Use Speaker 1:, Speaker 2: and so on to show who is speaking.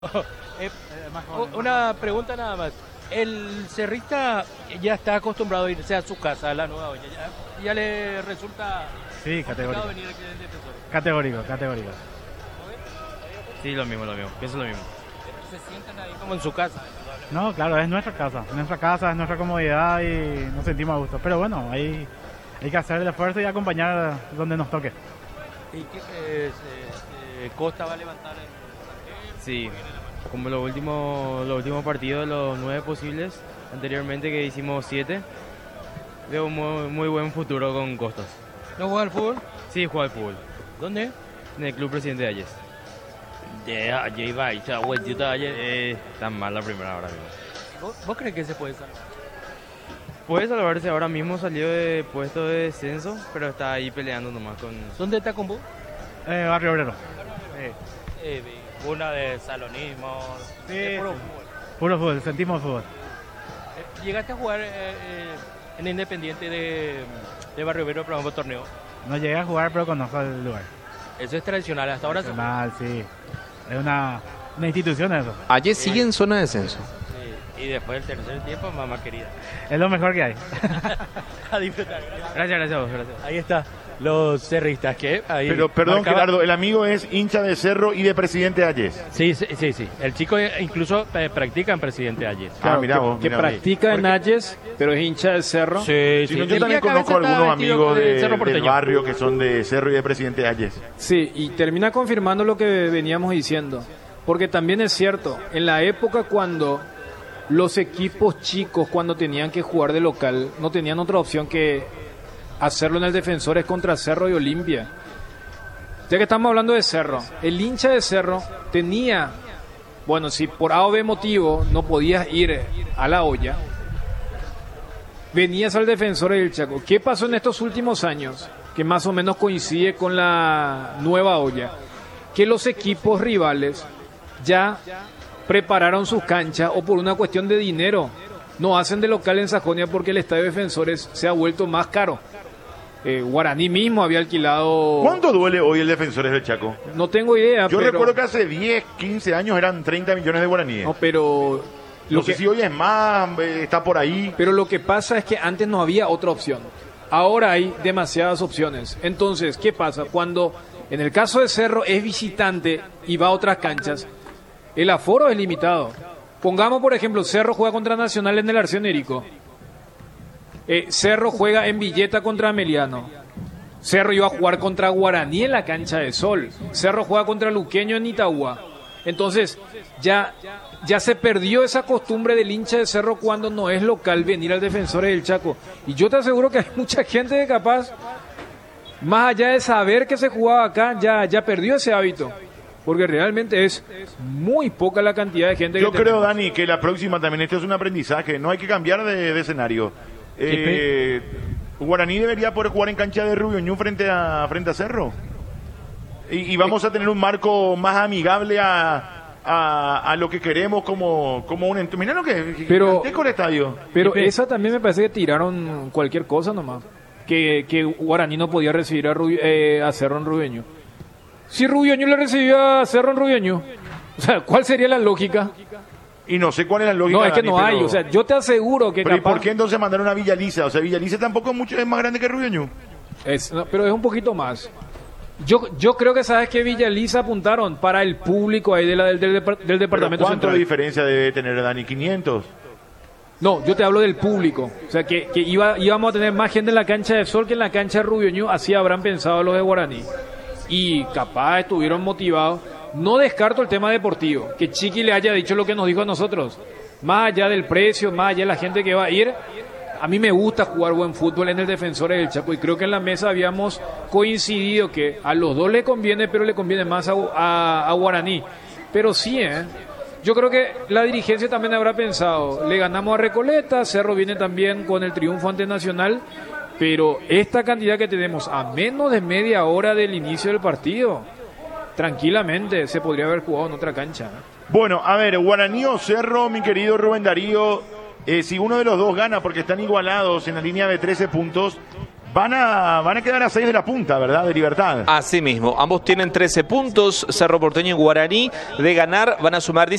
Speaker 1: Una pregunta nada más. El cerrista ya está acostumbrado a irse a su casa, a la Nueva Oña. Ya le resulta
Speaker 2: Sí,
Speaker 1: complicado
Speaker 2: categórico.
Speaker 1: venir aquí del defensor.
Speaker 2: Categórico, categórico.
Speaker 3: Sí, lo mismo, pienso lo mismo.
Speaker 1: Se sienten ahí como en su casa.
Speaker 2: No, claro, es nuestra casa, es nuestra comodidad y nos sentimos a gusto. Pero bueno, hay que hacer el esfuerzo y acompañar donde nos toque.
Speaker 1: ¿Y qué Costa va a levantar
Speaker 3: Sí, como los últimos partidos, los 9 posibles, anteriormente que hicimos 7, veo muy buen futuro con Costas.
Speaker 1: ¿No juega al fútbol?
Speaker 3: Sí, juega al fútbol,
Speaker 1: ¿Dónde?
Speaker 3: en el Club Presidente de Ayes.
Speaker 1: Allí va, y se ha vuelto ayer.
Speaker 3: Está mal la primera hora mismo.
Speaker 1: ¿Vos crees que se puede salvar?
Speaker 3: Puede salvarse, ahora mismo salió de puesto de descenso, pero está ahí peleando nomás con...
Speaker 1: ¿Dónde está con vos?
Speaker 2: Barrio Obrero.
Speaker 1: Una de salonismo.
Speaker 2: Sí,
Speaker 1: de puro
Speaker 2: sí.
Speaker 1: fútbol.
Speaker 2: Puro fútbol, sentimos fútbol.
Speaker 1: ¿Llegaste a jugar en Independiente de Barrio Obrero, por ejemplo, torneo?
Speaker 2: No llegué a jugar, pero conozco el lugar.
Speaker 1: Eso es tradicional, hasta ahora se juega.
Speaker 2: Mal, sí. Es una institución eso.
Speaker 4: Ayer sigue en zona de descenso.
Speaker 1: Sí, y después del tercer tiempo, mamá querida.
Speaker 2: Es lo mejor que hay.
Speaker 1: A disfrutar.
Speaker 3: Gracias a vos, gracias.
Speaker 1: Ahí está, los cerristas que ahí
Speaker 5: Pero perdón,
Speaker 1: marcaba-
Speaker 5: Gerardo, el amigo es hincha de Cerro y de Presidente Ayes.
Speaker 1: Sí. El chico incluso practica en Presidente Ayes.
Speaker 5: Mirá vos,
Speaker 6: que
Speaker 5: mirá vos.
Speaker 6: practica en Ayes, pero es hincha del Cerro.
Speaker 1: Sí,
Speaker 5: Si no, yo también conozco algunos amigos
Speaker 1: Cerro
Speaker 5: del
Speaker 1: Porteño.
Speaker 5: barrio que son de Cerro y de Presidente Ayes.
Speaker 6: Sí, y termina confirmando lo que veníamos diciendo. Porque también es cierto, en la época cuando los equipos chicos, cuando tenían que jugar de local, no tenían otra opción que hacerlo en el Defensores contra Cerro y Olimpia. Ya que estamos hablando de Cerro, el hincha de Cerro tenía, bueno, si por A o B motivo no podías ir a la olla, venías al Defensor del Chaco. ¿Qué pasó en estos últimos años? Que más o menos coincide con la nueva olla. Que los equipos rivales ya prepararon sus canchas o por una cuestión de dinero no hacen de local en Sajonia porque el estadio de Defensores se ha vuelto más caro. Guaraní mismo había alquilado...
Speaker 5: ¿Cuánto duele hoy el Defensores del Chaco?
Speaker 6: No tengo idea,
Speaker 5: Yo
Speaker 6: pero...
Speaker 5: recuerdo que hace 10, 15 años eran 30 millones de guaraníes.
Speaker 6: No, pero...
Speaker 5: No sé si hoy es más, está por ahí.
Speaker 6: Pero lo que pasa es que antes no había otra opción. Ahora hay demasiadas opciones. Entonces, ¿qué pasa? Cuando en el caso de Cerro es visitante y va a otras canchas, el aforo es limitado. Pongamos, por ejemplo, Cerro juega contra Nacional en el Arceo Nerico. Cerro juega en Villeta contra Ameliano. Cerro iba a jugar contra Guaraní en la cancha de Sol. Cerro juega contra Luqueño en Itagua. Entonces, ya se perdió esa costumbre del hincha de Cerro cuando no es local venir al Defensor del Chaco. Y yo te aseguro que hay mucha gente que capaz, más allá de saber que se jugaba acá, ya perdió ese hábito. Porque realmente es muy poca la cantidad de gente
Speaker 5: Yo
Speaker 6: que
Speaker 5: creo,
Speaker 6: tenemos.
Speaker 5: Dani, que la próxima también este es un aprendizaje. No hay que cambiar de escenario. Guaraní debería poder jugar en cancha de Rubio frente a Cerro. Y vamos a tener un marco más amigable a lo que queremos como un... Mirá lo que
Speaker 6: Pero-
Speaker 5: es con el estadio.
Speaker 6: Pero esa también me parece que tiraron cualquier cosa nomás. Que Guaraní no podía recibir a Cerro en Rubeño. Si Rubeño le recibió a Cerro en Rubeño, o sea, ¿cuál sería la lógica?
Speaker 5: Y no sé cuál es la lógica.
Speaker 6: No, es que
Speaker 5: Dani,
Speaker 6: no hay.
Speaker 5: pero-
Speaker 6: O sea, yo te aseguro que
Speaker 5: Pero ¿y
Speaker 6: capaz...
Speaker 5: por qué entonces mandaron a Villaliza? O sea, Villaliza tampoco es más grande que Rubio.
Speaker 6: Pero es un poquito más. Yo creo que sabes que Villaliza apuntaron para el público ahí del departamento
Speaker 5: ¿Cuánto de
Speaker 6: central.
Speaker 5: diferencia debe tener, Dani? ¿500?
Speaker 6: No, yo te hablo del público. O sea, que íbamos a tener más gente en la cancha de Sol que en la cancha de Rubio. Así habrán pensado los de Guaraní. Y capaz estuvieron motivados. No descarto el tema deportivo. Que Chiqui le haya dicho lo que nos dijo a nosotros. Más allá del precio, más allá de la gente que va a ir. A mí me gusta jugar buen fútbol en el Defensor del Chaco. Y creo que en la mesa habíamos coincidido que a los dos le conviene, pero le conviene más a Guaraní. Pero sí, yo creo que la dirigencia también habrá pensado, le ganamos a Recoleta, Cerro viene también con el triunfo ante Nacional, pero esta cantidad que tenemos a menos de media hora del inicio del partido, tranquilamente se podría haber jugado en otra cancha.
Speaker 5: Bueno, a ver, Guaraní o Cerro, mi querido Rubén Darío, si uno de los dos gana porque están igualados en la línea de 13 puntos, van a quedar a 6 de la punta, ¿verdad? De Libertad.
Speaker 4: Así mismo, ambos tienen 13 puntos, Cerro Porteño y Guaraní. De ganar van a sumar